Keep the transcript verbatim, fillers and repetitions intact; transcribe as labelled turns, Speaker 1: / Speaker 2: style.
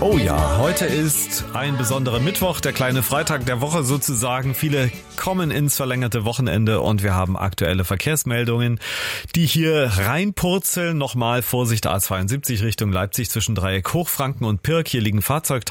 Speaker 1: Oh ja, heute ist ein besonderer Mittwoch, der kleine Freitag der Woche sozusagen. Viele kommen ins verlängerte Wochenende und wir haben aktuelle Verkehrsmeldungen, die hier reinpurzeln. Nochmal Vorsicht A zweiundsiebzig Richtung Leipzig zwischen Dreieck Hochfranken und Pirk. Hier liegen Fahrzeugteile